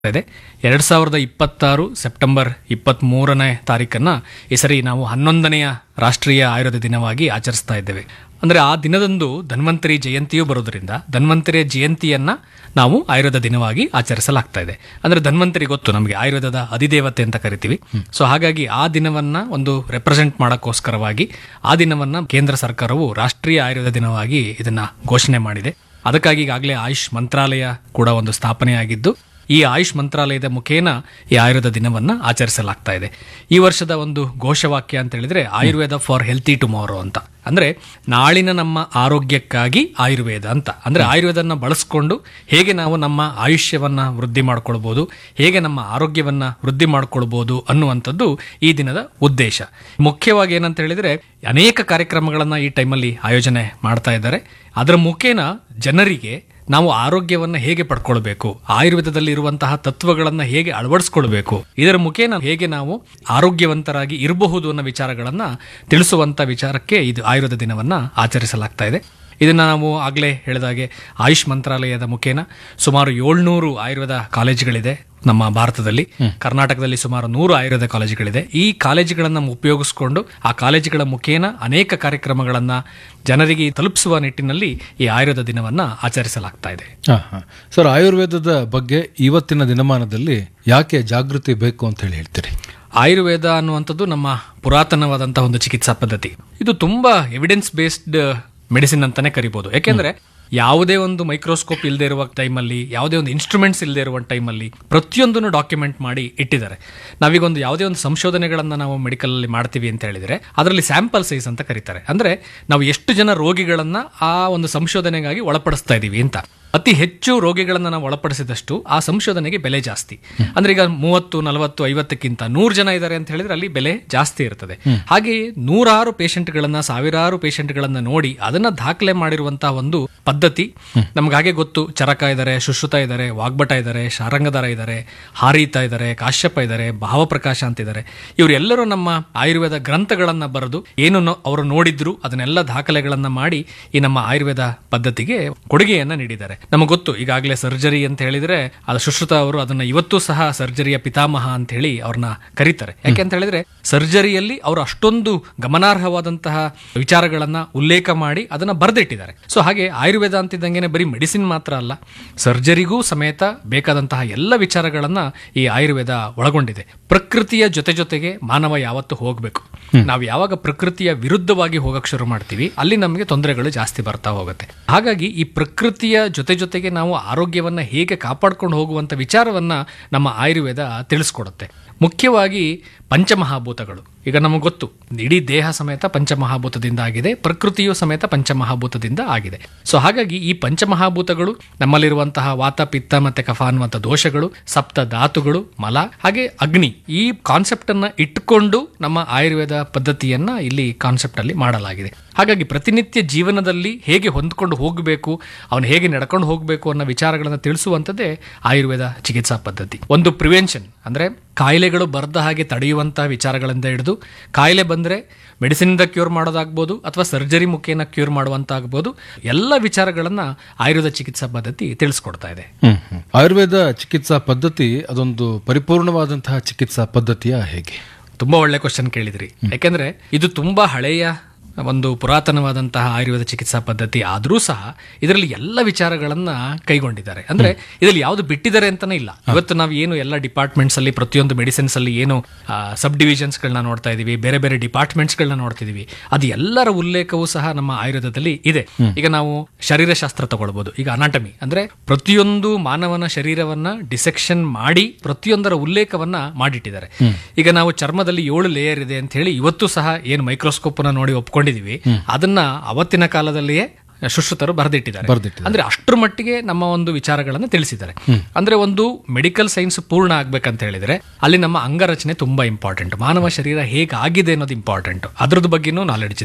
ಇದೆ 2026 ಸೆಪ್ಟೆಂಬರ್ 23ನೇ ತಾರೀಕನ್ನ ಈ ಸರಿ ನಾವು 11ನೆಯ ರಾಷ್ಟ್ರೀಯ ಆಯುರ್ವೇದ ದಿನವಾಗಿ ಆಚರಿಸ್ತಾ ಇದ್ದೇವೆ. ಅಂದ್ರೆ ಆ ದಿನದಂದು ಧನ್ವಂತರಿ ಜಯಂತಿಯೂ ಬರೋದ್ರಿಂದ ಧನ್ವಂತರಿಯ ಜಯಂತಿಯನ್ನ ನಾವು ಆಯುರ್ವೇದ ದಿನವಾಗಿ ಆಚರಿಸಲಾಗ್ತಾ ಇದೆ. ಅಂದ್ರೆ ಧನ್ವಂತರಿ ಗೊತ್ತು ನಮಗೆ, ಆಯುರ್ವೇದದ ಅಧಿದೇವತೆ ಅಂತ ಕರಿತೀವಿ. ಸೊ ಹಾಗಾಗಿ ಆ ದಿನವನ್ನ ಒಂದು ರೆಪ್ರೆಸೆಂಟ್ ಮಾಡೋಕ್ಕೋಸ್ಕರವಾಗಿ ಆ ದಿನವನ್ನ ಕೇಂದ್ರ ಸರ್ಕಾರವು ರಾಷ್ಟ್ರೀಯ ಆಯುರ್ವೇದ ದಿನವಾಗಿ ಇದನ್ನ ಘೋಷಣೆ ಮಾಡಿದೆ. ಅದಕ್ಕಾಗಿ ಈಗಾಗಲೇ ಆಯುಷ್ ಮಂತ್ರಾಲಯ ಕೂಡ ಒಂದು ಸ್ಥಾಪನೆಯಾಗಿದ್ದು ಈ ಆಯುಷ್ ಮಂತ್ರಾಲಯದ ಮುಖೇನ ಈ ಆಯುರ್ವೇದ ದಿನವನ್ನ ಆಚರಿಸಲಾಗ್ತಾ ಇದೆ. ಈ ವರ್ಷದ ಒಂದು ಘೋಷವಾಕ್ಯ ಅಂತ ಹೇಳಿದ್ರೆ ಆಯುರ್ವೇದ ಫಾರ್ ಹೆಲ್ತಿ ಟುಮಾರೋ ಅಂತ. ಅಂದ್ರೆ ನಾಳಿನ ನಮ್ಮ ಆರೋಗ್ಯಕ್ಕಾಗಿ ಆಯುರ್ವೇದ ಅಂತ. ಅಂದ್ರೆ ಆಯುರ್ವೇದನ ಬಳಸ್ಕೊಂಡು ಹೇಗೆ ನಾವು ನಮ್ಮ ಆಯುಷ್ಯವನ್ನ ವೃದ್ಧಿ ಮಾಡ್ಕೊಳ್ಬಹುದು, ಹೇಗೆ ನಮ್ಮ ಆರೋಗ್ಯವನ್ನ ವೃದ್ಧಿ ಮಾಡ್ಕೊಳ್ಬಹುದು ಅನ್ನುವಂಥದ್ದು ಈ ದಿನದ ಉದ್ದೇಶ. ಮುಖ್ಯವಾಗಿ ಏನಂತ ಹೇಳಿದ್ರೆ ಅನೇಕ ಕಾರ್ಯಕ್ರಮಗಳನ್ನ ಈ ಟೈಮಲ್ಲಿ ಆಯೋಜನೆ ಮಾಡ್ತಾ ಇದ್ದಾರೆ. ಅದರ ಮುಖೇನ ಜನರಿಗೆ ನಾವು ಆರೋಗ್ಯವನ್ನ ಹೇಗೆ ಪಡ್ಕೊಳ್ಬೇಕು, ಆಯುರ್ವೇದದಲ್ಲಿ ಇರುವಂತಹ ತತ್ವಗಳನ್ನ ಹೇಗೆ ಅಳವಡಿಸ್ಕೊಳ್ಬೇಕು, ಇದರ ಮುಖೇನ ಹೇಗೆ ನಾವು ಆರೋಗ್ಯವಂತರಾಗಿ ಇರಬಹುದು ಅನ್ನೋ ವಿಚಾರಗಳನ್ನ ತಿಳಿಸುವಂತ ವಿಚಾರಕ್ಕೆ ಇದು ಆಯುರ್ವೇದ ದಿನವನ್ನ ಆಚರಿಸಲಾಗ್ತಾ ಇದೆ. ಇದನ್ನ ನಾವು ಆಗ್ಲೇ ಹೇಳಿದಾಗೆ ಆಯುಷ್ ಮಂತ್ರಾಲಯದ ಮುಖೇನ ಸುಮಾರು 700 ಆಯುರ್ವೇದ ಕಾಲೇಜುಗಳಿದೆ ನಮ್ಮ ಭಾರತದಲ್ಲಿ. ಕರ್ನಾಟಕದಲ್ಲಿ ಸುಮಾರು 100 ಆಯುರ್ವೇದ ಕಾಲೇಜುಗಳಿದೆ. ಈ ಕಾಲೇಜುಗಳನ್ನ ಉಪಯೋಗಿಸಿಕೊಂಡು ಆ ಕಾಲೇಜುಗಳ ಮುಖೇನ ಅನೇಕ ಕಾರ್ಯಕ್ರಮಗಳನ್ನ ಜನರಿಗೆ ತಲುಪಿಸುವ ನಿಟ್ಟಿನಲ್ಲಿ ಈ ಆಯುರ್ವೇದ ದಿನವನ್ನ ಆಚರಿಸಲಾಗ್ತಾ ಇದೆ. ಸರ್, ಆಯುರ್ವೇದದ ಬಗ್ಗೆ ಇವತ್ತಿನ ದಿನಮಾನದಲ್ಲಿ ಯಾಕೆ ಜಾಗೃತಿ ಬೇಕು ಅಂತ ಹೇಳ್ತೀರಿ? ಆಯುರ್ವೇದ ಅನ್ನುವಂಥದ್ದು ನಮ್ಮ ಪುರಾತನವಾದಂತಹ ಒಂದು ಚಿಕಿತ್ಸಾ ಪದ್ಧತಿ. ಇದು ತುಂಬಾ ಎವಿಡೆನ್ಸ್ ಬೇಸ್ಡ್ ಮೆಡಿಸಿನ್ ಅಂತಾನೆ ಕರಿಬಹುದು. ಯಾಕೆಂದ್ರೆ ಯಾವುದೇ ಒಂದು ಮೈಕ್ರೋಸ್ಕೋಪ್ ಇಲ್ಲದೆ ಇರುವ ಟೈಮಲ್ಲಿ, ಯಾವುದೇ ಒಂದು ಇನ್ಸ್ಟ್ರೂಮೆಂಟ್ಸ್ ಇಲ್ಲದೆ ಇರುವ ಟೈಮಲ್ಲಿ ಪ್ರತಿಯೊಂದನ್ನು ಡಾಕ್ಯುಮೆಂಟ್ ಮಾಡಿ ಇಟ್ಟಿದ್ದಾರೆ. ನಾವೀಗ ಒಂದು ಯಾವುದೇ ಒಂದು ಸಂಶೋಧನೆಗಳನ್ನ ನಾವು ಮೆಡಿಕಲ್ ಅಲ್ಲಿ ಮಾಡ್ತೀವಿ ಅಂತ ಹೇಳಿದ್ರೆ ಅದರಲ್ಲಿ ಸ್ಯಾಂಪಲ್ ಸೈಜ್ ಅಂತ ಕರೀತಾರೆ. ಅಂದ್ರೆ ನಾವು ಎಷ್ಟು ಜನ ರೋಗಿಗಳನ್ನ ಆ ಒಂದು ಸಂಶೋಧನೆಗಾಗಿ ಒಳಪಡಿಸ್ತಾ ಇದೀವಿ ಅಂತ. ಅತಿ ಹೆಚ್ಚು ರೋಗಿಗಳನ್ನ ನಾವು ಒಳಪಡಿಸಿದಷ್ಟು ಆ ಸಂಶೋಧನೆಗೆ ಬೆಲೆ ಜಾಸ್ತಿ. ಅಂದ್ರೆ ಈಗ 30, 40, 50ಕ್ಕಿಂತ 100 ಜನ ಇದ್ದಾರೆ ಅಂತ ಹೇಳಿದ್ರೆ ಅಲ್ಲಿ ಬೆಲೆ ಜಾಸ್ತಿ ಇರ್ತದೆ. ಹಾಗೆಯೇ 100 ಪೇಷಂಟ್ಗಳನ್ನ, 1000 ಪೇಷಂಟ್ಗಳನ್ನ ನೋಡಿ ಅದನ್ನ ದಾಖಲೆ ಮಾಡಿರುವಂತಹ ಒಂದು ಪದ್ಧತಿ ನಮ್ಗೆ ಹಾಗೆ ಗೊತ್ತು. ಚರಕ ಇದ್ದಾರೆ, ಸುಶ್ರುತ ಇದ್ದಾರೆ, ವಾಗ್ಭಟ ಇದ್ದಾರೆ, ಶಾರಂಗಧರ ಇದ್ದಾರೆ, ಹಾರೀತ ಇದ್ದಾರೆ, ಕಾಶ್ಯಪ ಇದ್ದಾರೆ, ಭಾವಪ್ರಕಾಶ ಅಂತ ಇದ್ದಾರೆ. ಇವರೆಲ್ಲರೂ ನಮ್ಮ ಆಯುರ್ವೇದ ಗ್ರಂಥಗಳನ್ನ ಬರೆದು ಏನು ಅವರು ನೋಡಿದ್ರು ಅದನ್ನೆಲ್ಲ ದಾಖಲೆಗಳನ್ನ ಮಾಡಿ ಈ ನಮ್ಮ ಆಯುರ್ವೇದ ಪದ್ಧತಿಗೆ ಕೊಡುಗೆಯನ್ನ ನೀಡಿದ್ದಾರೆ. ನಮಗೆ ಗೊತ್ತು, ಈಗಾಗಲೇ ಸರ್ಜರಿ ಅಂತ ಹೇಳಿದ್ರೆ ಅದು ಸುಶ್ರುತ ಅವರು ಅದನ್ನ ಇವತ್ತು ಸಹ ಸರ್ಜರಿಯ ಪಿತಾಮಹ ಅಂತ ಹೇಳಿ ಅವ್ರನ್ನ ಕರೀತಾರೆ. ಯಾಕೆ ಅಂತ ಹೇಳಿದ್ರೆ ಸರ್ಜರಿಯಲ್ಲಿ ಅವರು ಅಷ್ಟೊಂದು ಗಮನಾರ್ಹವಾದಂತಹ ವಿಚಾರಗಳನ್ನ ಉಲ್ಲೇಖ ಮಾಡಿ ಅದನ್ನ ಬರೆದಿಟ್ಟಿದ್ದಾರೆ. ಸೊ ಹಾಗೆ ಆಯುರ್ವೇದ ಅಂತಿದ್ದಂಗೆ ಬರೀ ಮೆಡಿಸಿನ್ ಮಾತ್ರ ಅಲ್ಲ, ಸರ್ಜರಿಗೂ ಸಮೇತ ಬೇಕಾದಂತಹ ಎಲ್ಲ ವಿಚಾರಗಳನ್ನ ಈ ಆಯುರ್ವೇದ ಒಳಗೊಂಡಿದೆ. ಪ್ರಕೃತಿಯ ಜೊತೆಗೆ ಮಾನವ ಯಾವತ್ತು ಹೋಗ್ಬೇಕು. ನಾವು ಯಾವಾಗ ಪ್ರಕೃತಿಯ ವಿರುದ್ಧವಾಗಿ ಹೋಗಕ್ ಶುರು ಮಾಡ್ತೀವಿ ಅಲ್ಲಿ ನಮಗೆ ತೊಂದರೆಗಳು ಜಾಸ್ತಿ ಬರ್ತಾ ಹೋಗುತ್ತೆ. ಹಾಗಾಗಿ ಈ ಪ್ರಕೃತಿಯ ಜೊತೆಗೆ ನಾವು ಆರೋಗ್ಯವನ್ನ ಹೇಗೆ ಕಾಪಾಡ್ಕೊಂಡು ಹೋಗುವಂತ ವಿಚಾರವನ್ನ ನಮ್ಮ ಆಯುರ್ವೇದ ತಿಳಿಸ್ಕೊಡುತ್ತೆ. ಮುಖ್ಯವಾಗಿ ಪಂಚಮಹಾಭೂತಗಳು. ಈಗ ನಮಗೆ ಗೊತ್ತು, ಇಡೀ ದೇಹ ಸಮೇತ ಪಂಚಮಹಾಭೂತದಿಂದ ಆಗಿದೆ, ಪ್ರಕೃತಿಯು ಸಮೇತ ಪಂಚಮಹಾಭೂತದಿಂದ ಆಗಿದೆ. ಸೊ ಹಾಗಾಗಿ ಈ ಪಂಚಮಹಾಭೂತಗಳು ನಮ್ಮಲ್ಲಿರುವಂತಹ ವಾತ, ಪಿತ್ತ ಮತ್ತೆ ಕಫ ಅನ್ನುವಂಥ ದೋಷಗಳು, ಸಪ್ತ ಧಾತುಗಳು, ಮಲ, ಹಾಗೆ ಅಗ್ನಿ, ಈ ಕಾನ್ಸೆಪ್ಟ್ ಅನ್ನ ಇಟ್ಕೊಂಡು ನಮ್ಮ ಆಯುರ್ವೇದ ಪದ್ಧತಿಯನ್ನ ಇಲ್ಲಿ ಕಾನ್ಸೆಪ್ಟ್ ಅಲ್ಲಿ ಮಾಡಲಾಗಿದೆ. ಹಾಗಾಗಿ ಪ್ರತಿನಿತ್ಯ ಜೀವನದಲ್ಲಿ ಹೇಗೆ ಹೊಂದ್ಕೊಂಡು ಹೋಗಬೇಕು, ಅವನು ಹೇಗೆ ನಡ್ಕೊಂಡು ಹೋಗಬೇಕು ಅನ್ನೋ ವಿಚಾರಗಳನ್ನ ತಿಳಿಸುವಂಥದ್ದೇ ಆಯುರ್ವೇದ ಚಿಕಿತ್ಸಾ ಪದ್ಧತಿ. ಒಂದು ಪ್ರಿವೆನ್ಷನ್ ಅಂದ್ರೆ ಕಾಯಿಲೆಗಳು ಬರದ ಹಾಗೆ ತಡೆಯುವಂತಹ ವಿಚಾರಗಳಿಂದ ಹಿಡಿದು ಕಾಯಿಲೆ ಬಂದ್ರೆ ಮೆಡಿಸಿನ್ ಇಂದ ಕ್ಯೂರ್ ಮಾಡೋದಾಗ್ಬೋದು ಅಥವಾ ಸರ್ಜರಿ ಮುಖೇನ ಕ್ಯೂರ್ ಮಾಡುವಂತಾಗ್ಬೋದು, ಎಲ್ಲ ವಿಚಾರಗಳನ್ನ ಆಯುರ್ವೇದ ಚಿಕಿತ್ಸಾ ಪದ್ಧತಿ ತಿಳಿಸ್ಕೊಡ್ತಾ ಇದೆ. ಆಯುರ್ವೇದ ಚಿಕಿತ್ಸಾ ಪದ್ಧತಿ ಅದೊಂದು ಪರಿಪೂರ್ಣವಾದಂತಹ ಚಿಕಿತ್ಸಾ ಪದ್ಧತಿಯ ಹೇಗೆ? ತುಂಬಾ ಒಳ್ಳೆ ಕ್ವಶನ್ ಕೇಳಿದ್ರಿ. ಯಾಕೆಂದ್ರೆ ಇದು ತುಂಬಾ ಹಳೆಯ ಒಂದು ಪುರಾತನವಾದಂತಹ ಆಯುರ್ವೇದ ಚಿಕಿತ್ಸಾ ಪದ್ಧತಿ ಆದ್ರೂ ಸಹ ಇದರಲ್ಲಿ ಎಲ್ಲ ವಿಚಾರಗಳನ್ನ ಕೈಗೊಂಡಿದ್ದಾರೆ. ಅಂದ್ರೆ ಇದರಲ್ಲಿ ಯಾವ್ದು ಬಿಟ್ಟಿದ್ದಾರೆ ಅಂತಾನೆ ಇಲ್ಲ. ಇವತ್ತು ನಾವು ಏನು ಎಲ್ಲ ಡಿಪಾರ್ಟ್ಮೆಂಟ್ಸ್ ಅಲ್ಲಿ ಪ್ರತಿಯೊಂದು ಮೆಡಿಸಿನ್ಸ್ ಅಲ್ಲಿ ಏನು ಸಬ್ ಡಿವಿಷನ್ಸ್ ಗಳನ್ನ ನೋಡ್ತಾ ಇದೀವಿ, ಬೇರೆ ಬೇರೆ ಡಿಪಾರ್ಟ್ಮೆಂಟ್ಸ್ ಗಳನ್ನ ನೋಡ್ತಿದೀವಿ, ಅದು ಎಲ್ಲರ ಉಲ್ಲೇಖವೂ ಸಹ ನಮ್ಮ ಆಯುರ್ವೇದದಲ್ಲಿ ಇದೆ. ಈಗ ನಾವು ಶರೀರಶಾಸ್ತ್ರ ತಗೊಳ್ಬಹುದು. ಈಗ ಅನಾಟಮಿ ಅಂದ್ರೆ ಪ್ರತಿಯೊಂದು ಮಾನವನ ಶರೀರವನ್ನ ಡಿಸೆಕ್ಷನ್ ಮಾಡಿ ಪ್ರತಿಯೊಂದರ ಉಲ್ಲೇಖವನ್ನ ಮಾಡಿಟ್ಟಿದ್ದಾರೆ. ಈಗ ನಾವು ಚರ್ಮದಲ್ಲಿ 7 ಲೇಯರ್ ಇದೆ ಅಂತ ಹೇಳಿ ಇವತ್ತು ಸಹ ಏನು ಮೈಕ್ರೋಸ್ಕೋಪ್ ನ ನೋಡಿ ಒಪ್ಕೊಂಡಿದೀವಿ, ಅದನ್ನ ಅವತ್ತಿನ ಕಾಲದಲ್ಲಿಯೇ ಸುಶ್ರುತರು ಬರೆದಿಟ್ಟಿದ್ದಾರೆ. ಅಂದ್ರೆ ಅಷ್ಟರ ಮಟ್ಟಿಗೆ ನಮ್ಮ ಒಂದು ವಿಚಾರಗಳನ್ನು ತಿಳಿಸಿದ್ದಾರೆ. ಅಂದ್ರೆ ಒಂದು ಮೆಡಿಕಲ್ ಸೈನ್ಸ್ ಪೂರ್ಣ ಆಗ್ಬೇಕಂತ ಹೇಳಿದ್ರೆ ಅಲ್ಲಿ ನಮ್ಮ ಅಂಗರಚನೆ ತುಂಬಾ ಇಂಪಾರ್ಟೆಂಟ್. ಮಾನವ ಶರೀರ ಹೇಗಾಗಿದೆ ಅನ್ನೋದು ಇಂಪಾರ್ಟೆಂಟ್. ಅದ್ರದ್ದು ಬಗ್ಗೆನೂ ನಾಲೆಡ್ಜ್ ಇದೆ.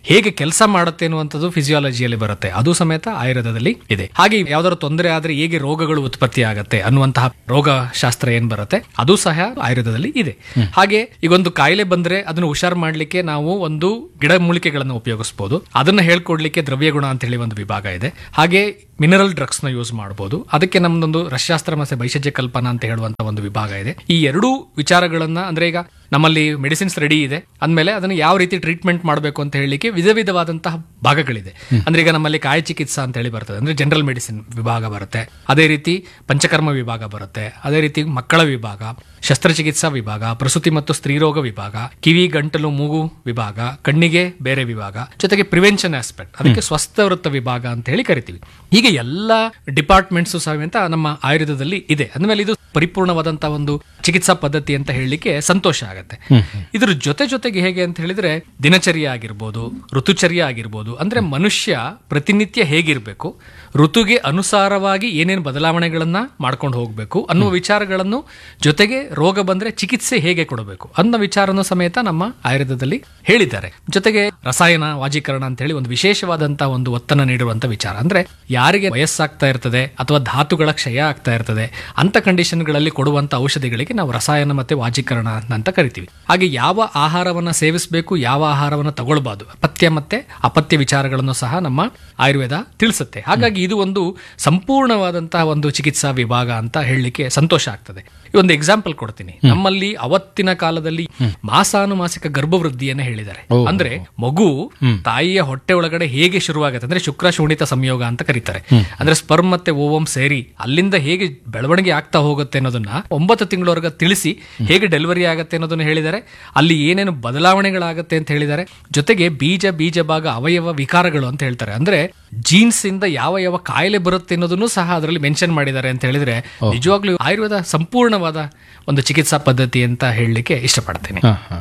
ಹೇಗೆ ಕೆಲಸ ಮಾಡುತ್ತೆ ಅನ್ನುವಂಥದ್ದು ಫಿಸಿಯಾಲಜಿಯಲ್ಲಿ ಬರುತ್ತೆ, ಅದು ಸಮೇತ ಆಯುರ್ವೇದದಲ್ಲಿ ಇದೆ. ಹಾಗೆ ಯಾವ್ದಾದ್ರು ತೊಂದರೆ ಆದ್ರೆ ಹೇಗೆ ರೋಗಗಳು ಉತ್ಪತ್ತಿ ಆಗುತ್ತೆ ಅನ್ನುವಂತಹ ರೋಗಶಾಸ್ತ್ರ ಏನ್ ಬರುತ್ತೆ ಅದು ಸಹ ಆಯುರ್ವೇದದಲ್ಲಿ ಇದೆ. ಹಾಗೆ ಈಗೊಂದು ಕಾಯಿಲೆ ಬಂದ್ರೆ ಅದನ್ನು ಹುಷಾರ್ ಮಾಡ್ಲಿಕ್ಕೆ ನಾವು ಒಂದು ಗಿಡಮೂಲಿಕೆಗಳನ್ನು ಉಪಯೋಗಿಸಬಹುದು. ಅದನ್ನ ಹೇಳ್ಕೊಡ್ಲಿಕ್ಕೆ ದ್ರವ್ಯ ಗುಣ ಅಂತ ಹೇಳಿ ಒಂದು ವಿಭಾಗ ಇದೆ. ಹಾಗೆ ಮಿನರಲ್ ಡ್ರಗ್ಸ್ ನ ಯೂಸ್ ಮಾಡಬಹುದು. ಅದಕ್ಕೆ ನಮ್ದೊಂದು ರಸಶಾಸ್ತ್ರ ಮತ್ತೆ ಭೈಷಜ್ಯ ಕಲ್ಪನಾ ಅಂತ ಹೇಳುವಂತ ಒಂದು ವಿಭಾಗ ಇದೆ. ಈ ಎರಡೂ ವಿಚಾರಗಳನ್ನ ಅಂದ್ರೆ ಈಗ ನಮ್ಮಲ್ಲಿ ಮೆಡಿಸಿನ್ಸ್ ರೆಡಿ ಇದೆ ಅಂದ್ಮೇಲೆ ಅದನ್ನು ಯಾವ ರೀತಿ ಟ್ರೀಟ್ಮೆಂಟ್ ಮಾಡಬೇಕು ಅಂತ ಹೇಳಲಿಕ್ಕೆ ವಿಧ ವಿಧವಾದಂತಹ ಭಾಗಗಳಿದೆ. ಅಂದ್ರೆ ಈಗ ನಮ್ಮಲ್ಲಿ ಕಾಯ ಚಿಕಿತ್ಸಾ ಅಂತ ಹೇಳಿ ಬರ್ತದೆ, ಅಂದ್ರೆ ಜನರಲ್ ಮೆಡಿಸಿನ್ ವಿಭಾಗ ಬರುತ್ತೆ. ಅದೇ ರೀತಿ ಪಂಚಕರ್ಮ ವಿಭಾಗ ಬರುತ್ತೆ. ಅದೇ ರೀತಿ ಮಕ್ಕಳ ವಿಭಾಗ, ಶಸ್ತ್ರಚಿಕಿತ್ಸಾ ವಿಭಾಗ, ಪ್ರಸೂತಿ ಮತ್ತು ಸ್ತ್ರೀರೋಗ ವಿಭಾಗ, ಕಿವಿ ಗಂಟಲು ಮೂಗು ವಿಭಾಗ, ಕಣ್ಣಿಗೆ ಬೇರೆ ವಿಭಾಗ, ಜೊತೆಗೆ ಪ್ರಿವೆನ್ಷನ್ ಆಸ್ಪೆಕ್ಟ್, ಅದಕ್ಕೆ ಸ್ವಸ್ಥ ವೃತ್ತ ವಿಭಾಗ ಅಂತ ಹೇಳಿ ಕರಿತೀವಿ. ಹೀಗೆ ಎಲ್ಲ ಡಿಪಾರ್ಟ್ಮೆಂಟ್ಸ್ ಸಮೇತ ನಮ್ಮ ಆಯುರ್ವೇದದಲ್ಲಿ ಇದೆ. ಅಂದ್ಮೇಲೆ ಇದು ಪರಿಪೂರ್ಣವಾದಂತಹ ಒಂದು ಚಿಕಿತ್ಸಾ ಪದ್ಧತಿ ಅಂತ ಹೇಳಲಿಕ್ಕೆ ಸಂತೋಷ ಆಗುತ್ತೆ. ಇದ್ರ ಜೊತೆಗೆ ಹೇಗೆ ಅಂತ ಹೇಳಿದ್ರೆ ದಿನಚರ್ಯ ಆಗಿರ್ಬೋದು, ಋತುಚರ್ಯ ಆಗಿರ್ಬೋದು, ಅಂದ್ರೆ ಮನುಷ್ಯ ಪ್ರತಿನಿತ್ಯ ಹೇಗಿರ್ಬೇಕು, ಋತುಗೆ ಅನುಸಾರವಾಗಿ ಏನೇನು ಬದಲಾವಣೆಗಳನ್ನ ಮಾಡ್ಕೊಂಡು ಹೋಗ್ಬೇಕು ಅನ್ನುವ ವಿಚಾರಗಳನ್ನು, ಜೊತೆಗೆ ರೋಗ ಬಂದ್ರೆ ಚಿಕಿತ್ಸೆ ಹೇಗೆ ಕೊಡಬೇಕು ಅನ್ನೋ ವಿಚಾರನೂ ಸಮೇತ ನಮ್ಮ ಆಯುರ್ವೇದದಲ್ಲಿ ಹೇಳಿದ್ದಾರೆ. ಜೊತೆಗೆ ರಸಾಯನ ವಾಜೀಕರಣ ಅಂತ ಹೇಳಿ ಒಂದು ವಿಶೇಷವಾದಂತಹ ಒಂದು ಒತ್ತನ್ನು ನೀಡುವಂತ ವಿಚಾರ. ಅಂದ್ರೆ ಯಾರಿಗೆ ವಯಸ್ಸಾಗ್ತಾ ಇರ್ತದೆ ಅಥವಾ ಧಾತುಗಳ ಕ್ಷಯ ಆಗ್ತಾ ಇರ್ತದೆ ಅಂತ ಕಂಡೀಷನ್ಗಳಲ್ಲಿ ಕೊಡುವಂತ ಔಷಧಿಗಳಿಗೆ ನಾವು ರಸಾಯನ ಮತ್ತೆ ವಾಜೀಕರಣ ಅಂತ ಕರಿತೀವಿ. ಹಾಗೆ ಯಾವ ಆಹಾರವನ್ನ ಸೇವಿಸಬೇಕು, ಯಾವ ಆಹಾರವನ್ನ ತಗೊಳ್ಬಾರ್ದು, ಪಥ್ಯ ಮತ್ತೆ ಅಪಥ್ಯ ವಿಚಾರಗಳನ್ನು ಸಹ ನಮ್ಮ ಆಯುರ್ವೇದ ತಿಳಿಸುತ್ತೆ. ಹಾಗಾಗಿ ಇದು ಒಂದು ಸಂಪೂರ್ಣವಾದಂತಹ ಒಂದು ಚಿಕಿತ್ಸಾ ವಿಭಾಗ ಅಂತ ಹೇಳಲಿಕ್ಕೆ ಸಂತೋಷ ಆಗ್ತದೆ. ಒಂದು ಎಕ್ಸಾಂಪಲ್ ಕೊಡ್ತೀನಿ. ನಮ್ಮಲ್ಲಿ ಅವತ್ತಿನ ಕಾಲದಲ್ಲಿ ಮಾಸಾನುಮಾಸಿಕ ಗರ್ಭವೃದ್ಧಿಯನ್ನ ಹೇಳಿದ್ದಾರೆ. ಅಂದ್ರೆ ಮಗು ತಾಯಿಯ ಹೊಟ್ಟೆ ಒಳಗಡೆ ಹೇಗೆ ಶುರುವಾಗುತ್ತೆ ಅಂದ್ರೆ ಶುಕ್ರ ಶೋಣಿತ ಸಂಯೋಗ ಅಂತ ಕರೀತಾರೆ. ಅಂದ್ರೆ ಸ್ಪರ್ಮ್ ಮತ್ತೆ ಓವಮ್ ಸೇರಿ ಅಲ್ಲಿಂದ ಹೇಗೆ ಬೆಳವಣಿಗೆ ಆಗ್ತಾ ಹೋಗುತ್ತೆ ಅನ್ನೋದನ್ನ 9 ತಿಂಗಳವರೆಗೆ ತಿಳಿಸಿ ಹೇಗೆ ಡೆಲಿವರಿ ಆಗುತ್ತೆ ಅನ್ನೋದನ್ನ ಹೇಳಿದ್ದಾರೆ. ಅಲ್ಲಿ ಏನೇನು ಬದಲಾವಣೆಗಳಾಗತ್ತೆ ಅಂತ ಹೇಳಿದ್ದಾರೆ. ಜೊತೆಗೆ ಬೀಜ ಭಾಗ ಅವಯವ ವಿಕಾರಗಳು ಅಂತ ಹೇಳ್ತಾರೆ. ಅಂದ್ರೆ ಜೀನ್ಸ್ ಇಂದ ಯಾವ ಯಾವ ಕಾಯಿಲೆ ಬರುತ್ತೆ ಅನ್ನೋದನ್ನು ಸಹ ಅದರಲ್ಲಿ ಮೆನ್ಷನ್ ಮಾಡಿದ್ದಾರೆ ಅಂತ ಹೇಳಿದ್ರೆ ನಿಜವಾಗ್ಲೂ ಆಯುರ್ವೇದ ಸಂಪೂರ್ಣವಾದ ಒಂದು ಚಿಕಿತ್ಸಾ ಪದ್ಧತಿ ಅಂತ ಹೇಳಲಿಕ್ಕೆ ಇಷ್ಟಪಡ್ತೇನೆ.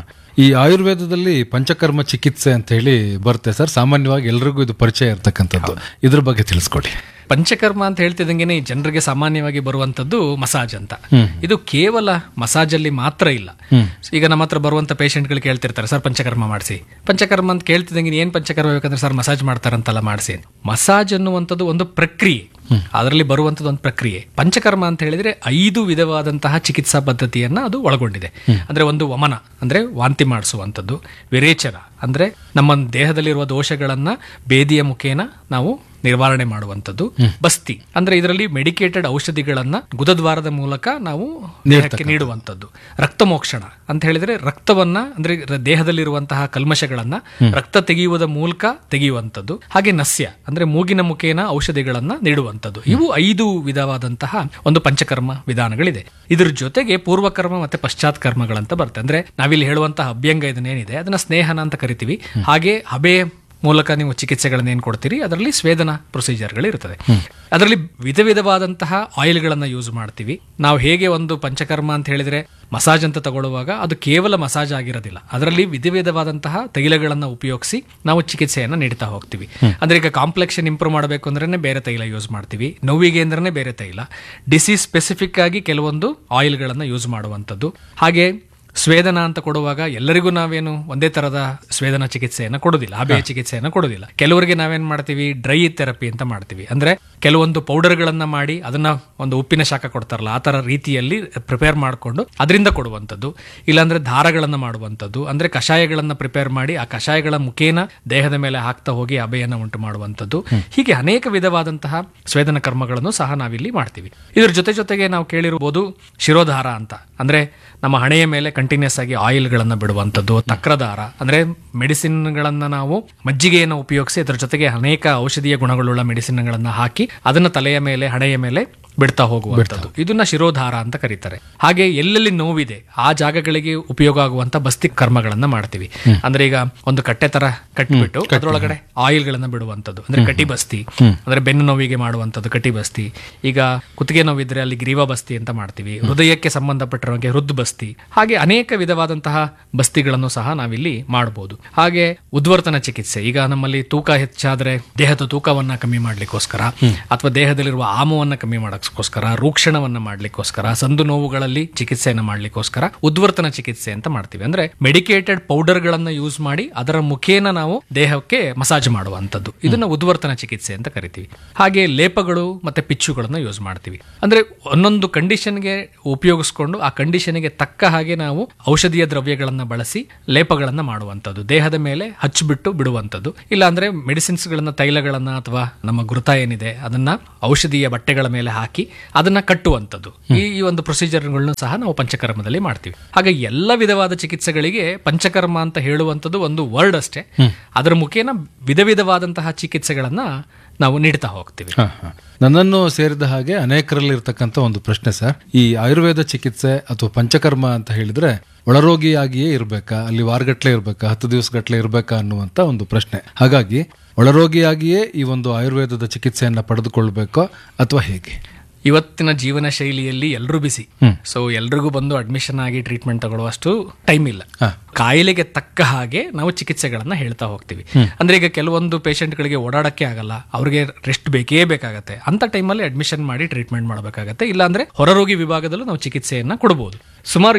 ಈ ಆಯುರ್ವೇದದಲ್ಲಿ ಪಂಚಕರ್ಮ ಚಿಕಿತ್ಸೆ ಅಂತ ಹೇಳಿ ಬರುತ್ತೆ ಸರ್. ಸಾಮಾನ್ಯವಾಗಿ ಎಲ್ರಿಗೂ ಇದು ಪರಿಚಯ ಇರ್ತಕ್ಕಂಥದ್ದು, ಇದ್ರ ಬಗ್ಗೆ ತಿಳಿಸ್ಕೊಡಿ. ಪಂಚಕರ್ಮ ಅಂತ ಹೇಳ್ತಿದ್ದಂಗೆ ಜನರಿಗೆ ಸಾಮಾನ್ಯವಾಗಿ ಬರುವಂತದ್ದು ಮಸಾಜ್ ಅಂತ. ಇದು ಕೇವಲ ಮಸಾಜ್ ಅಲ್ಲಿ ಮಾತ್ರ ಇಲ್ಲ. ಈಗ ನಮ್ಮ ಹತ್ರ ಬರುವಂತ ಪೇಷಂಟ್ಗಳು ಕೇಳ್ತಿರ್ತಾರೆ, ಸರ್ ಪಂಚಕರ್ಮ ಮಾಡಿಸಿ. ಪಂಚಕರ್ಮ ಅಂತ ಕೇಳ್ತಿದ್ದಂಗೆ ಏನ್ ಪಂಚಕರ್ಮ ಬೇಕಂದ್ರೆ ಸರ್ ಮಸಾಜ್ ಮಾಡ್ತಾರಂತಲ್ಲ ಮಾಡಿಸಿ. ಮಸಾಜ್ ಅನ್ನುವಂಥದ್ದು ಒಂದು ಪ್ರಕ್ರಿಯೆ, ಅದರಲ್ಲಿ ಬರುವಂತದ್ದು ಒಂದು ಪ್ರಕ್ರಿಯೆ. ಪಂಚಕರ್ಮ ಅಂತ ಹೇಳಿದ್ರೆ 5 ವಿಧವಾದಂತಹ ಚಿಕಿತ್ಸಾ ಪದ್ಧತಿಯನ್ನ ಅದು ಒಳಗೊಂಡಿದೆ. ಅಂದ್ರೆ ಒಂದು ವಮನ ಅಂದ್ರೆ ವಾಂತಿ ಮಾಡಿಸುವಂಥದ್ದು, ವಿರೇಚನ ಅಂದ್ರೆ ನಮ್ಮ ದೇಹದಲ್ಲಿರುವ ದೋಷಗಳನ್ನ ಬೇದಿಯ ಮುಖೇನ ನಾವು ನಿವಾರಣೆ ಮಾಡುವಂಥದ್ದು, ಬಸ್ತಿ ಅಂದ್ರೆ ಇದರಲ್ಲಿ ಮೆಡಿಕೇಟೆಡ್ ಔಷಧಿಗಳನ್ನ ಗುದದ್ವಾರದ ಮೂಲಕ ನಾವು ದೇಹಕ್ಕೆ ನೀಡುವಂಥದ್ದು, ರಕ್ತಮೋಕ್ಷಣ ಅಂತ ಹೇಳಿದ್ರೆ ರಕ್ತವನ್ನ ಅಂದ್ರೆ ದೇಹದಲ್ಲಿರುವಂತಹ ಕಲ್ಮಶಗಳನ್ನ ರಕ್ತ ತೆಗೆಯುವುದರ ಮೂಲಕ ತೆಗೆಯುವಂಥದ್ದು, ಹಾಗೆ ನಸ್ಯ ಅಂದ್ರೆ ಮೂಗಿನ ಮುಖೇನ ಔಷಧಿಗಳನ್ನ ನೀಡುವಂಥದ್ದು. ಇವು 5 ವಿಧವಾದಂತಹ ಒಂದು ಪಂಚಕರ್ಮ ವಿಧಾನಗಳಿದೆ. ಇದ್ರ ಜೊತೆಗೆ ಪೂರ್ವಕರ್ಮ ಮತ್ತೆ ಪಶ್ಚಾತ್ ಕರ್ಮಗಳಂತ ಬರುತ್ತೆ. ಅಂದ್ರೆ ನಾವಿಲ್ಲಿ ಹೇಳುವಂತಹ ಅಭ್ಯಂಗ ಇದನ್ನೇನಿದೆ ಅದನ್ನ ಸ್ನೇಹನ ಅಂತ ಕರಿತೀವಿ. ಹಾಗೆ ಹಬೆ ಮೂಲಕ ನೀವು ಚಿಕಿತ್ಸೆಗಳನ್ನ ಏನ್ ಕೊಡ್ತೀರಿ ಅದರಲ್ಲಿ ಸ್ವೇದನ ಪ್ರೊಸೀಜರ್ಗಳು ಇರ್ತದೆ. ಅದರಲ್ಲಿ ವಿಧ ವಿಧವಾದಂತಹ ಆಯಿಲ್ಗಳನ್ನ ಯೂಸ್ ಮಾಡ್ತೀವಿ. ನಾವು ಹೇಗೆ ಒಂದು ಪಂಚಕರ್ಮ ಅಂತ ಹೇಳಿದ್ರೆ ಮಸಾಜ್ ಅಂತ ತಗೊಳ್ಳುವಾಗ ಅದು ಕೇವಲ ಮಸಾಜ್ ಆಗಿರೋದಿಲ್ಲ, ಅದರಲ್ಲಿ ವಿಧ ವಿಧವಾದಂತಹ ತೈಲಗಳನ್ನ ಉಪಯೋಗಿಸಿ ನಾವು ಚಿಕಿತ್ಸೆಯನ್ನ ನೀಡ್ತಾ ಹೋಗ್ತೀವಿ. ಅಂದ್ರೆ ಈಗ ಕಾಂಪ್ಲೆಕ್ಷನ್ ಇಂಪ್ರೂವ್ ಮಾಡಬೇಕು ಅಂದ್ರೆ ಬೇರೆ ತೈಲ ಯೂಸ್ ಮಾಡ್ತೀವಿ, ನೋವಿಗೆ ಅಂದ್ರೆ ಬೇರೆ ತೈಲ, ಡಿಸೀಸ್ ಸ್ಪೆಸಿಫಿಕ್ ಆಗಿ ಕೆಲವೊಂದು ಆಯಿಲ್ಗಳನ್ನ ಯೂಸ್ ಮಾಡುವಂಥದ್ದು. ಹಾಗೆ ಸ್ವೇದನ ಅಂತ ಕೊಡುವಾಗ ಎಲ್ಲರಿಗೂ ನಾವೇನು ಒಂದೇ ತರದ ಸ್ವೇದನ ಚಿಕಿತ್ಸೆಯನ್ನು ಕೊಡೋದಿಲ್ಲ, ಹಬೆಯ ಚಿಕಿತ್ಸೆಯನ್ನು ಕೊಡೋದಿಲ್ಲ. ಕೆಲವರಿಗೆ ನಾವೇನ್ ಮಾಡ್ತೀವಿ, ಡ್ರೈ ಥೆರಪಿ ಅಂತ ಮಾಡ್ತೀವಿ. ಅಂದ್ರೆ ಕೆಲವೊಂದು ಪೌಡರ್ಗಳನ್ನ ಮಾಡಿ ಅದನ್ನ ಒಂದು ಉಪ್ಪಿನ ಶಾಖ ಕೊಡ್ತಾರಲ್ಲ ಆ ತರ ರೀತಿಯಲ್ಲಿ ಪ್ರಿಪೇರ್ ಮಾಡಿಕೊಂಡು ಅದರಿಂದ ಕೊಡುವಂಥದ್ದು. ಇಲ್ಲಾಂದ್ರೆ ದಾರಗಳನ್ನ ಮಾಡುವಂಥದ್ದು, ಅಂದ್ರೆ ಕಷಾಯಗಳನ್ನ ಪ್ರಿಪೇರ್ ಮಾಡಿ ಆ ಕಷಾಯಗಳ ಮುಖೇನ ದೇಹದ ಮೇಲೆ ಹಾಕ್ತಾ ಹೋಗಿ ಹಬೆಯನ್ನ ಉಂಟು ಮಾಡುವಂಥದ್ದು. ಹೀಗೆ ಅನೇಕ ವಿಧವಾದಂತಹ ಸ್ವೇದನ ಕರ್ಮಗಳನ್ನು ಸಹ ನಾವಿಲ್ಲಿ ಮಾಡ್ತೀವಿ. ಇದ್ರ ಜೊತೆಗೆ ನಾವು ಕೇಳಿರಬಹುದು ಶಿರೋಧಾರ ಅಂತ, ಅಂದ್ರೆ ನಮ್ಮ ಹಣೆಯ ಮೇಲೆ ಕಂಟಿನ್ಯೂಸ್ ಆಗಿ ಆಯಿಲ್ಗಳನ್ನ ಬಿಡುವಂಥದ್ದು. ತಕ್ರದಾರ ಅಂದ್ರೆ ಮೆಡಿಸಿನ್ಗಳನ್ನ ನಾವು ಮಜ್ಜಿಗೆಯನ್ನು ಉಪಯೋಗಿಸಿ ಅದರ ಜೊತೆಗೆ ಅನೇಕ ಔಷಧೀಯ ಗುಣಗಳುಳ್ಳ ಮೆಡಿಸಿನ್ಗಳನ್ನ ಹಾಕಿ ಅದನ್ನ ತಲೆಯ ಮೇಲೆ ಹಣೆಯ ಮೇಲೆ ಬಿಡ್ತಾ ಹೋಗುವಂಥದ್ದು, ಇದನ್ನ ಶಿರೋಧಾರ ಅಂತ ಕರೀತಾರೆ. ಹಾಗೆ ಎಲ್ಲೆಲ್ಲಿ ನೋವಿದೆ ಆ ಜಾಗಗಳಿಗೆ ಉಪಯೋಗ ಆಗುವಂತ ಬಸ್ತಿ ಕರ್ಮಗಳನ್ನ ಮಾಡ್ತೀವಿ. ಅಂದ್ರೆ ಈಗ ಒಂದು ಕಟ್ಟೆ ತರ ಕಟ್ಟಿಬಿಟ್ಟು ಅದರೊಳಗಡೆ ಆಯಿಲ್ಗಳನ್ನ ಬಿಡುವಂಥದ್ದು, ಅಂದ್ರೆ ಕಟಿ ಬಸ್ತಿ. ಅಂದ್ರೆ ಬೆನ್ನು ನೋವಿಗೆ ಮಾಡುವಂಥದ್ದು ಕಟಿ ಬಸ್ತಿ. ಈಗ ಕುತ್ತಿಗೆ ನೋವಿದ್ರೆ ಅಲ್ಲಿ ಗ್ರೀವ ಬಸ್ತಿ ಅಂತ ಮಾಡ್ತೀವಿ. ಹೃದಯಕ್ಕೆ ಸಂಬಂಧಪಟ್ಟಿರುವಂಗೆ ಹೃದ್ ಬಸ್ತಿ. ಹಾಗೆ ಅನೇಕ ವಿಧವಾದಂತಹ ಬಸ್ತಿಗಳನ್ನು ಸಹ ನಾವಿಲ್ಲಿ ಮಾಡಬಹುದು. ಹಾಗೆ ಉದ್ವರ್ತನ ಚಿಕಿತ್ಸೆ, ಈಗ ನಮ್ಮಲ್ಲಿ ತೂಕ ಹೆಚ್ಚಾದ್ರೆ ದೇಹದ ತೂಕವನ್ನ ಕಮ್ಮಿ ಮಾಡ್ಲಿಕ್ಕೋಸ್ಕರ ಅಥವಾ ದೇಹದಲ್ಲಿರುವ ಆಮವನ್ನ ಕಮ್ಮಿ ಮಾಡಕ್ಕೋಸ್ಕರ ಮಾಡಲಿಕ್ಕೋಸ್ಕರ, ರೂಕ್ಷಣವನ್ನ ಮಾಡ್ಲಿಕ್ಕೋಸ್ಕರ, ಸಂದು ನೋವುಗಳಲ್ಲಿ ಚಿಕಿತ್ಸೆಯನ್ನು ಮಾಡ್ಲಿಕ್ಕೋಸ್ಕರ ಉದ್ವರ್ತನ ಚಿಕಿತ್ಸೆ ಅಂತ ಮಾಡ್ತೀವಿ. ಅಂದ್ರೆ ಮೆಡಿಕೇಟೆಡ್ ಪೌಡರ್ ಗಳನ್ನ ಯೂಸ್ ಮಾಡಿ ಅದರ ಮುಖೇನ ನಾವು ದೇಹಕ್ಕೆ ಮಸಾಜ್ ಮಾಡುವಂತದ್ದು, ಇದನ್ನ ಉದ್ವರ್ತನ ಚಿಕಿತ್ಸೆ ಅಂತ ಕರಿತೀವಿ. ಹಾಗೆ ಲೇಪಗಳು ಮತ್ತೆ ಪಿಚ್ಚುಗಳನ್ನ ಯೂಸ್ ಮಾಡ್ತೀವಿ. ಅಂದ್ರೆ ಒಂದೊಂದು ಕಂಡೀಷನ್ಗೆ ಉಪಯೋಗಿಸ್ಕೊಂಡು ಆ ಕಂಡೀಷನ್ಗೆ ತಕ್ಕ ಹಾಗೆ ನಾವು ಔಷಧೀಯ ದ್ರವ್ಯಗಳನ್ನ ಬಳಸಿ ಲೇಪಗಳನ್ನ ಮಾಡುವಂತದ್ದು, ದೇಹದ ಮೇಲೆ ಹಚ್ಚಿಬಿಟ್ಟು ಬಿಡುವಂತದ್ದು. ಇಲ್ಲ ಅಂದ್ರೆ ಮೆಡಿಸಿನ್ಸ್ ಗಳನ್ನ, ತೈಲಗಳನ್ನ ಅಥವಾ ನಮ್ಮ ಗುರುತ ಏನಿದೆ ಅದನ್ನ ಔಷಧೀಯ ಬಟ್ಟೆಗಳ ಮೇಲೆ ಹಾಕಿ ಅದನ್ನ ಕಟ್ಟುವಂತದ್ದು. ಈ ಒಂದು ಪ್ರೊಸೀಜರ್ಗಳನ್ನು ಸಹ ನಾವು ಪಂಚಕರ್ಮದಲ್ಲಿ ಮಾಡ್ತೀವಿ. ಹಾಗೆ ಎಲ್ಲ ವಿಧವಾದ ಚಿಕಿತ್ಸೆಗಳಿಗೆ ಪಂಚಕರ್ಮ ಅಂತ ಹೇಳುವಂಥದ್ದು ಒಂದು ವರ್ಡ್ ಅಷ್ಟೇ. ಅದರ ಮುಖೇನ ವಿಧ ವಿಧವಾದಂತಹ ಚಿಕಿತ್ಸೆಗಳನ್ನ ನಾವು ನೀಡ್ತಾ ಹೋಗ್ತೀವಿ. ನನ್ನನ್ನು ಸೇರಿದ ಹಾಗೆ ಅನೇಕರಲ್ಲಿ ಇರ್ತಕ್ಕಂಥ ಒಂದು ಪ್ರಶ್ನೆ ಸರ್, ಈ ಆಯುರ್ವೇದ ಚಿಕಿತ್ಸೆ ಅಥವಾ ಪಂಚಕರ್ಮ ಅಂತ ಹೇಳಿದ್ರೆ ಒಳರೋಗಿಯಾಗಿಯೇ ಇರಬೇಕಾ, ಅಲ್ಲಿ ವಾರಗಟ್ಲೆ ಇರಬೇಕಾ, 10 ದಿವಸಗಟ್ಲೆ ಇರಬೇಕಾ ಅನ್ನುವಂತ ಒಂದು ಪ್ರಶ್ನೆ. ಹಾಗಾಗಿ ಒಳರೋಗಿಯಾಗಿಯೇ ಈ ಒಂದು ಆಯುರ್ವೇದದ ಚಿಕಿತ್ಸೆಯನ್ನ ಪಡೆದುಕೊಳ್ಬೇಕೋ ಅಥವಾ ಹೇಗೆ? ಇವತ್ತಿನ ಜೀವನ ಶೈಲಿಯಲ್ಲಿ ಎಲ್ಲರೂ ಬಿಸಿ, ಸೊ ಎಲ್ರಿಗೂ ಬಂದು ಅಡ್ಮಿಷನ್ ಆಗಿ ಟ್ರೀಟ್ಮೆಂಟ್ ತಗೊಳ್ಳುವಷ್ಟು ಟೈಮ್ ಇಲ್ಲ. ಕಾಯಿಲೆಗೆ ತಕ್ಕ ಹಾಗೆ ನಾವು ಚಿಕಿತ್ಸೆಗಳನ್ನ ಹೇಳ್ತಾ ಹೋಗ್ತೀವಿ. ಅಂದ್ರೆ ಈಗ ಕೆಲವೊಂದು ಪೇಷಂಟ್ಗಳಿಗೆ ಓಡಾಡಕ್ಕೆ ಆಗಲ್ಲ, ಅವ್ರಿಗೆ ರೆಸ್ಟ್ ಬೇಕೇ ಬೇಕಾಗತ್ತೆ. ಅಂತ ಟೈಮಲ್ಲಿ ಅಡ್ಮಿಷನ್ ಮಾಡಿ ಟ್ರೀಟ್ಮೆಂಟ್ ಮಾಡಬೇಕಾಗತ್ತೆ. ಇಲ್ಲಾಂದ್ರೆ ಹೊರರೋಗಿ ವಿಭಾಗದಲ್ಲೂ ನಾವು ಚಿಕಿತ್ಸೆಯನ್ನ ಕೊಡಬಹುದು. ಸುಮಾರು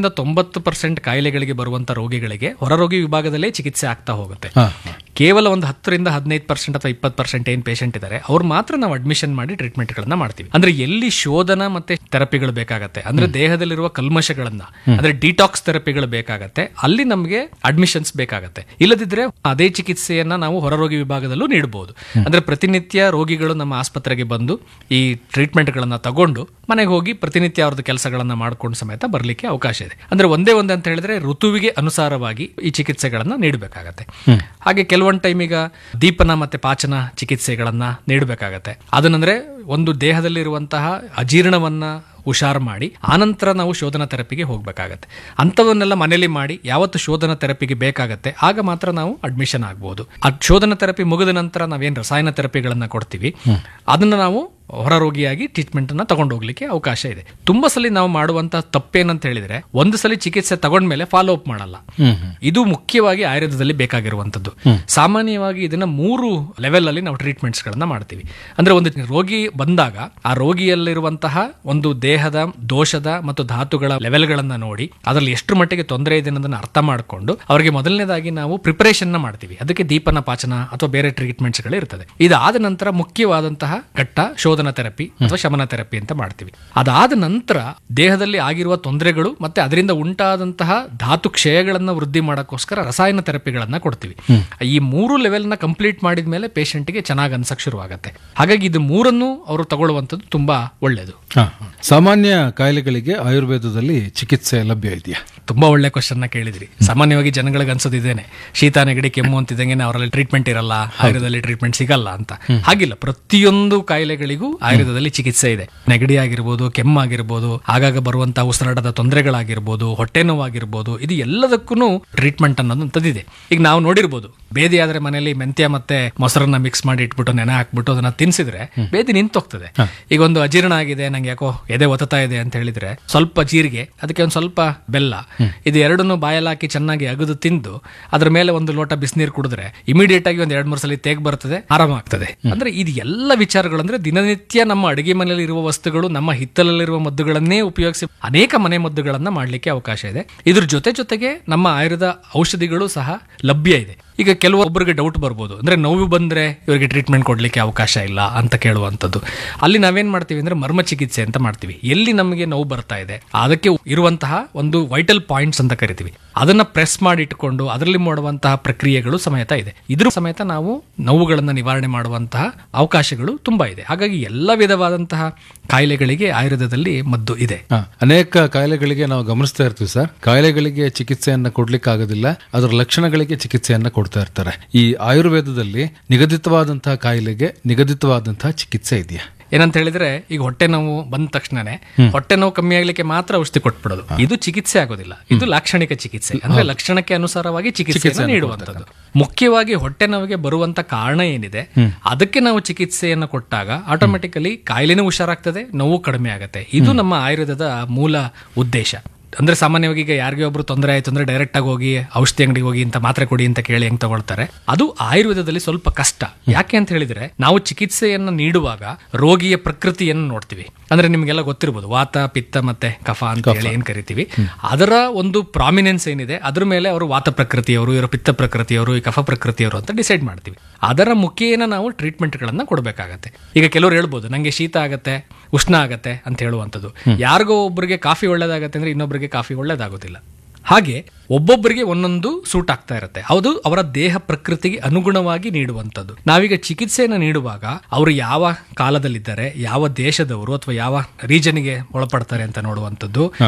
80-90% ಕಾಯಿಲೆಗಳಿಗೆ ಬರುವಂತ ರೋಗಿಗಳಿಗೆ ಹೊರರೋಗಿ ವಿಭಾಗದಲ್ಲೇ ಚಿಕಿತ್ಸೆ ಆಗ್ತಾ ಹೋಗುತ್ತೆ. ಕೇವಲ ಒಂದು 10-15% ಅಥವಾ 20% ಏನ್ ಪೇಷಂಟ್ ಇದ್ದಾರೆ ಅವ್ರು ಮಾತ್ರ ನಾವು ಅಡ್ಮಿಷನ್ ಮಾಡಿ ಟ್ರೀಟ್ಮೆಂಟ್ ಗಳನ್ನ ಮಾಡ್ತೀವಿ. ಅಂದ್ರೆ ಎಲ್ಲಿ ಶೋಧನ ಮತ್ತೆ ಥೆರಪಿಗಳು ಬೇಕಾಗತ್ತೆ, ಅಂದ್ರೆ ದೇಹದಲ್ಲಿರುವ ಕಲ್ಮಶಗಳನ್ನ, ಅಂದ್ರೆ ಡಿಟಾಕ್ಸ್ ಥೆರಪಿಗಳು ಬೇಕಾಗತ್ತೆ, ಅಲ್ಲಿ ನಮಗೆ ಅಡ್ಮಿಷನ್ಸ್ ಬೇಕಾಗತ್ತೆ. ಇಲ್ಲದಿದ್ರೆ ಅದೇ ಚಿಕಿತ್ಸೆಯನ್ನ ನಾವು ಹೊರರೋಗಿ ವಿಭಾಗದಲ್ಲೂ ನೀಡಬಹುದು. ಅಂದ್ರೆ ಪ್ರತಿನಿತ್ಯ ರೋಗಿಗಳು ನಮ್ಮ ಆಸ್ಪತ್ರೆಗೆ ಬಂದು ಈ ಟ್ರೀಟ್ಮೆಂಟ್ ಗಳನ್ನ ತಗೊಂಡು ಮನೆಗೆ ಹೋಗಿ ಪ್ರತಿನಿತ್ಯ ಅವ್ರದ್ದು ಕೆಲಸಗಳನ್ನ ಮಾಡ್ಕೊಂಡು ಸಮೇತ ಬರ್ಲಿಕ್ಕೆ ಅವಕಾಶ ಇದೆ. ಅಂದ್ರೆ ಒಂದೇ ಅಂತ ಹೇಳಿದ್ರೆ ಋತುವಿಗೆ ಅನುಸಾರವಾಗಿ ಈ ಚಿಕಿತ್ಸೆಗಳನ್ನ ನೀಡಬೇಕಾಗತ್ತೆ. ಹಾಗೆ ಕೆಲವೊಂದು ಟೈಮ್ ಈಗ ದೀಪನ ಮತ್ತೆ ಪಾಚನ ಚಿಕಿತ್ಸೆಗಳನ್ನ ನೀಡಬೇಕಾಗತ್ತೆ. ಅದನ್ನಂದ್ರೆ ಒಂದು ದೇಹದಲ್ಲಿರುವಂತಹ ಅಜೀರ್ಣವನ್ನ ಹುಷಾರು ಮಾಡಿ ಆನಂತರ ನಾವು ಶೋಧನಾ ಥೆರಪಿಗೆ ಹೋಗ್ಬೇಕಾಗತ್ತೆ. ಅಂಥವನ್ನೆಲ್ಲ ಮನೇಲಿ ಮಾಡಿ ಯಾವತ್ತು ಶೋಧನಾ ಥೆರಪಿಗೆ ಬೇಕಾಗತ್ತೆ ಆಗ ಮಾತ್ರ ನಾವು ಅಡ್ಮಿಷನ್ ಆಗ್ಬಹುದು. ಆ ಶೋಧನಾ ಥೆರಪಿ ಮುಗಿದ ನಂತರ ನಾವೇನು ರಸಾಯನ ಥೆರಪಿಗಳನ್ನ ಕೊಡ್ತೀವಿ ಅದನ್ನ ನಾವು ಹೊರರೋಗಿಯಾಗಿ ಟ್ರೀಟ್ಮೆಂಟ್ ಅನ್ನ ತಗೊಂಡು ಹೋಗ್ಲಿಕ್ಕೆ ಅವಕಾಶ ಇದೆ. ತುಂಬಾ ಸಲ ನಾವು ಮಾಡುವಂತ ತಪ್ಪೇನಂತ ಹೇಳಿದ್ರೆ ಒಂದು ಸಲ ಚಿಕಿತ್ಸೆ ತಗೊಂಡ್ಮೇಲೆ ಫಾಲೋ ಅಪ್ ಮಾಡಲ್ಲ. ಇದು ಮುಖ್ಯವಾಗಿ ಆಯುರ್ವೇದದಲ್ಲಿ ಬೇಕಾಗಿರುವಂತದ್ದು. ಸಾಮಾನ್ಯವಾಗಿ ಇದನ್ನ 3 ಲೆವೆಲ್ ಅಲ್ಲಿ ನಾವು ಟ್ರೀಟ್ಮೆಂಟ್ಸ್ ಗಳನ್ನ ಮಾಡ್ತೀವಿ. ಅಂದ್ರೆ ಒಂದು ರೋಗಿ ಬಂದಾಗ ಆ ರೋಗಿಯಲ್ಲಿರುವಂತಹ ಒಂದು ದೇಹದ ದೋಷದ ಮತ್ತು ಧಾತುಗಳ ಲೆವೆಲ್ ಗಳನ್ನ ನೋಡಿ ಅದರಲ್ಲಿ ಎಷ್ಟು ಮಟ್ಟಿಗೆ ತೊಂದರೆ ಇದೆ ಅನ್ನೋದನ್ನ ಅರ್ಥ ಮಾಡಿಕೊಂಡು ಅವರಿಗೆ ಮೊದಲನೇದಾಗಿ ನಾವು ಪ್ರಿಪರೇಷನ್ ಮಾಡ್ತೀವಿ. ಅದಕ್ಕೆ ದೀಪನ ಪಾಚನ ಅಥವಾ ಬೇರೆ ಟ್ರೀಟ್ಮೆಂಟ್ಸ್ ಗಳು ಇರ್ತದೆ. ಇದಾದ ನಂತರ ಮುಖ್ಯವಾದಂತಹ ಘಟ್ಟ ಶೋಧನಾ ಥೆರಪಿ ಅಥವಾ ಶಮನ ಥೆರಪಿ ಅಂತ ಮಾಡ್ತೀವಿ. ಅದಾದ ನಂತರ ದೇಹದಲ್ಲಿ ಆಗಿರುವ ತೊಂದರೆಗಳು ಮತ್ತೆ ಅದರಿಂದ ಉಂಟಾದಂತಹ ಧಾತು ಕ್ಷಯಗಳನ್ನ ವೃದ್ಧಿ ಮಾಡೋಕ್ಕೋಸ್ಕರ ರಸಾಯನ ಥೆರಪಿಗಳನ್ನ ಕೊಡ್ತೀವಿ. ಈ 3 ಲೆವೆಲ್ ನ ಕಂಪ್ಲೀಟ್ ಮಾಡಿದ ಮೇಲೆ ಪೇಷಂಟ್ಗೆ ಚೆನ್ನಾಗಿ ಅನ್ಸಕ್ ಶುರುವಾಗುತ್ತೆ. ಹಾಗಾಗಿ ಇದು 3 ಅವರು ತಗೊಳ್ಳುವಂಥದ್ದು ತುಂಬಾ ಒಳ್ಳೆಯದು. ಸಾಮಾನ್ಯ ಕಾಯಿಲೆಗಳಿಗೆ ಆಯುರ್ವೇದದಲ್ಲಿ ಚಿಕಿತ್ಸೆ ಲಭ್ಯ ಇದೆಯಾ? ತುಂಬಾ ಒಳ್ಳೆ ಕ್ವಶನ್ ಕೇಳಿದ್ರಿ. ಸಾಮಾನ್ಯವಾಗಿ ಜನಗಳಿಗೆ ಅನ್ಸೋದಿದ್ದೇನೆ ಶೀತ ನೆಗಡಿ ಕೆಮ್ಮು ಅಂತಿದ್ದಂಗೆ ಅವರಲ್ಲಿ ಟ್ರೀಟ್ಮೆಂಟ್ ಇರಲ್ಲ, ಆಯುರ್ವೇದದಲ್ಲಿ ಟ್ರೀಟ್ಮೆಂಟ್ ಸಿಗಲ್ಲ ಅಂತ. ಹಾಗಿಲ್ಲ, ಪ್ರತಿಯೊಂದು ಕಾಯಿಲೆಗಳಿಗೂ ಆಯುರ್ವೇದದಲ್ಲಿ ಚಿಕಿತ್ಸೆ ಇದೆ. ನೆಗಡಿ ಆಗಿರ್ಬೋದು, ಕೆಮ್ಮಾಗಿರ್ಬೋದು, ಆಗಾಗ ಬರುವಂತಹ ಉಸಿರಾಟದ ತೊಂದರೆಗಳಾಗಿರ್ಬೋದು, ಹೊಟ್ಟೆ ನೋವಾಗಿರ್ಬೋದು, ಇದು ಎಲ್ಲದಕ್ಕೂ ಟ್ರೀಟ್ಮೆಂಟ್ ಅನ್ನೋದಂಥದ್ದಿದೆ. ಈಗ ನಾವು ನೋಡಿರ್ಬೋದು, ಬೇದಿ ಆದ್ರೆ ಮನೆಯಲ್ಲಿ ಮೆಂತ್ಯ ಮತ್ತೆ ಮೊಸರನ್ನ ಮಿಕ್ಸ್ ಮಾಡಿ ಇಟ್ಬಿಟ್ಟು ನೆನೆ ಹಾಕ್ಬಿಟ್ಟು ಅದನ್ನ ತಿನ್ಸಿದ್ರೆ ಬೇದಿ ನಿಂತೋಗ್ತದೆ. ಈಗ ಒಂದು ಅಜೀರ್ಣ ಆಗಿದೆ, ನಂಗೆ ಯಾಕೋ ಎದೆ ಒತ್ತಾ ಇದೆ ಅಂತ ಹೇಳಿದ್ರೆ ಸ್ವಲ್ಪ ಜೀರಿಗೆ, ಅದಕ್ಕೆ ಒಂದು ಸ್ವಲ್ಪ ಬೆಲ್ಲ, ಇದು ಎರಡನ್ನು ಬಾಯಲ್ಲಿ ಹಾಕಿ ಚೆನ್ನಾಗಿ ಅಗದು ತಿಂದು ಅದ್ರ ಮೇಲೆ ಒಂದು ಲೋಟ ಬಿಸಿನೀರು ಕುಡಿದ್ರೆ ಇಮಿಡಿಯೇಟ್ ಆಗಿ ಒಂದ್ 2-3 ಸಲ ತೇಗ್ ಬರ್ತದೆ, ಆರಾಮ ಆಗ್ತದೆ. ಅಂದ್ರೆ ಇದು ಎಲ್ಲ ವಿಚಾರಗಳಂದ್ರೆ ದಿನನಿತ್ಯ ನಮ್ಮ ಅಡುಗೆ ಮನೆಯಲ್ಲಿ ಇರುವ ವಸ್ತುಗಳು, ನಮ್ಮ ಹಿತ್ತಲಲ್ಲಿರುವ ಮದ್ದುಗಳನ್ನೇ ಉಪಯೋಗಿಸಿ ಅನೇಕ ಮನೆ ಮದ್ದುಗಳನ್ನ ಮಾಡ್ಲಿಕ್ಕೆ ಅವಕಾಶ ಇದೆ. ಇದ್ರ ಜೊತೆಗೆ ನಮ್ಮ ಆಯುರ್ವೇದ ಔಷಧಿಗಳು ಸಹ ಲಭ್ಯ ಇದೆ. ಈಗ ಕೆಲವೊಬ್ಬರಿಗೆ ಡೌಟ್ ಬರ್ಬೋದು, ಅಂದ್ರೆ ನೋವು ಬಂದ್ರೆ ಇವರಿಗೆ ಟ್ರೀಟ್ಮೆಂಟ್ ಕೊಡ್ಲಿಕ್ಕೆ ಅವಕಾಶ ಇಲ್ಲ ಅಂತ ಕೇಳುವಂಥದ್ದು. ಅಲ್ಲಿ ನಾವೇನ್ ಮಾಡ್ತೀವಿ ಅಂದ್ರೆ ಮರ್ಮ ಚಿಕಿತ್ಸೆ ಅಂತ ಮಾಡ್ತೀವಿ. ಎಲ್ಲಿ ನಮಗೆ ನೋವು ಬರ್ತಾ ಇದೆ ಅದಕ್ಕೆ ಇರುವಂತಹ ಒಂದು ವೈಟಲ್ ಪಾಯಿಂಟ್ಸ್ ಅಂತ ಕರಿತೀವಿ, ಅದನ್ನ ಪ್ರೆಸ್ ಮಾಡಿ ಇಟ್ಕೊಂಡು ಅದರಲ್ಲಿ ಮಾಡುವಂತಹ ಪ್ರಕ್ರಿಯೆಗಳು ಸಮೇತ ಇದೆ. ಇದ್ರ ಸಮೇತ ನಾವು ನೋವುಗಳನ್ನ ನಿವಾರಣೆ ಮಾಡುವಂತಹ ಅವಕಾಶಗಳು ತುಂಬಾ ಇದೆ. ಹಾಗಾಗಿ ಎಲ್ಲ ವಿಧವಾದಂತಹ ಕಾಯಿಲೆಗಳಿಗೆ ಆಯುರ್ವೇದದಲ್ಲಿ ಮದ್ದು ಇದೆ. ಅನೇಕ ಕಾಯಿಲೆಗಳಿಗೆ ನಾವು ಗಮನಿಸ್ತಾ ಇರ್ತೀವಿ ಸರ್, ಕಾಯಿಲೆಗಳಿಗೆ ಚಿಕಿತ್ಸೆಯನ್ನ ಕೊಡ್ಲಿಕ್ಕೆ ಆಗೋದಿಲ್ಲ, ಅದರ ಲಕ್ಷಣಗಳಿಗೆ ಚಿಕಿತ್ಸೆಯನ್ನ ಕೊಡ್ತಾ ಇರ್ತಾರೆ. ಈ ಆಯುರ್ವೇದದಲ್ಲಿ ನಿಗದಿತವಾದಂತಹ ಕಾಯಿಲೆಗೆ ನಿಗದಿತವಾದಂತಹ ಚಿಕಿತ್ಸೆ ಇದೆಯಾ? ಏನಂತ ಹೇಳಿದ್ರೆ, ಈಗ ಹೊಟ್ಟೆ ನೋವು ಬಂದ ತಕ್ಷಣನೇ ಹೊಟ್ಟೆ ನೋವು ಕಮ್ಮಿ ಆಗ್ಲಿಕ್ಕೆ ಮಾತ್ರ ಔಷಧಿ ಕೊಟ್ಬಿಡೋದು, ಇದು ಚಿಕಿತ್ಸೆ ಆಗೋದಿಲ್ಲ. ಇದು ಲಾಕ್ಷಣಿಕ ಚಿಕಿತ್ಸೆ, ಅಂದ್ರೆ ಲಕ್ಷಣಕ್ಕೆ ಅನುಸಾರವಾಗಿ ಚಿಕಿತ್ಸೆ ನೀಡುವಂಥದ್ದು. ಮುಖ್ಯವಾಗಿ ಹೊಟ್ಟೆ ನೋವಿಗೆ ಬರುವಂತ ಕಾರಣ ಏನಿದೆ ಅದಕ್ಕೆ ನಾವು ಚಿಕಿತ್ಸೆಯನ್ನು ಕೊಟ್ಟಾಗ ಆಟೋಮೆಟಿಕಲಿ ಕಾಯಿಲೆನೂ ಹುಷಾರಾಗ್ತದೆ, ನೋವು ಕಡಿಮೆ ಆಗುತ್ತೆ. ಇದು ನಮ್ಮ ಆಯುರ್ವೇದದ ಮೂಲ ಉದ್ದೇಶ. ಅಂದ್ರೆ ಸಾಮಾನ್ಯವಾಗಿ ಈಗ ಯಾರಿಗೆ ಒಬ್ರು ತೊಂದರೆ ಆಯ್ತು ಅಂದ್ರೆ ಡೈರೆಕ್ಟ್ ಆಗಿ ಹೋಗಿ ಔಷಧಿ ಅಂಗಡಿಗೆ ಹೋಗಿ ಇಂತ ಮಾತ್ರೆ ಕೊಡಿ ಅಂತ ಕೇಳಿ ಹೆಂಗ್ ತಗೊಳ್ತಾರೆ. ಅದು ಆಯುರ್ವೇದದಲ್ಲಿ ಸ್ವಲ್ಪ ಕಷ್ಟ. ಯಾಕೆ ಅಂತ ಹೇಳಿದ್ರೆ ನಾವು ಚಿಕಿತ್ಸೆಯನ್ನು ನೀಡುವಾಗ ರೋಗಿಯ ಪ್ರಕೃತಿಯನ್ನು ನೋಡ್ತೀವಿ. ಅಂದ್ರೆ ನಿಮ್ಗೆಲ್ಲ ಗೊತ್ತಿರ್ಬೋದು, ವಾತ ಪಿತ್ತ ಮತ್ತೆ ಕಫ ಅಂತ ಹೇಳಿ ಏನ್ ಕರಿತೀವಿ, ಅದರ ಒಂದು ಪ್ರಾಮಿನೆನ್ಸ್ ಏನಿದೆ ಅದ್ರ ಮೇಲೆ ಅವರು ವಾತ ಪ್ರಕೃತಿಯವರು, ಇವರು ಪಿತ್ತ ಪ್ರಕೃತಿಯವರು, ಈ ಕಫ ಪ್ರಕೃತಿಯವರು ಅಂತ ಡಿಸೈಡ್ ಮಾಡ್ತೀವಿ. ಅದರ ಮುಖೇನ ನಾವು ಟ್ರೀಟ್ಮೆಂಟ್ ಗಳನ್ನ ಕೊಡಬೇಕಾಗತ್ತೆ. ಈಗ ಕೆಲವರು ಹೇಳ್ಬೋದು ನಂಗೆ ಶೀತ ಆಗತ್ತೆ, ಉಷ್ಣ ಆಗತ್ತೆ ಅಂತ ಹೇಳುವಂಥದ್ದು. ಯಾರಿಗೋ ಒಬ್ಬರಿಗೆ ಕಾಫಿ ಒಳ್ಳೇದಾಗತ್ತೆ ಅಂದ್ರೆ ಇನ್ನೊಬ್ಬರಿಗೆ ಕಾಫಿ ಒಳ್ಳೇದಾಗೋದಿಲ್ಲ. ಹಾಗೆ ಒಬ್ಬೊಬ್ಬರಿಗೆ ಒಂದೊಂದು ಸೂಟ್ ಆಗ್ತಾ ಇರುತ್ತೆ. ಅದು ಅವರ ದೇಹ ಪ್ರಕೃತಿಗೆ ಅನುಗುಣವಾಗಿ ನೀಡುವಂಥದ್ದು. ನಾವೀಗ ಚಿಕಿತ್ಸೆಯನ್ನು ನೀಡುವಾಗ ಅವರು ಯಾವ ಕಾಲದಲ್ಲಿದ್ದಾರೆ, ಯಾವ ದೇಶದವರು ಅಥವಾ ಯಾವ ರೀಜನ್ಗೆ ಒಳಪಡ್ತಾರೆ ಅಂತ ನೋಡುವಂಥದ್ದು,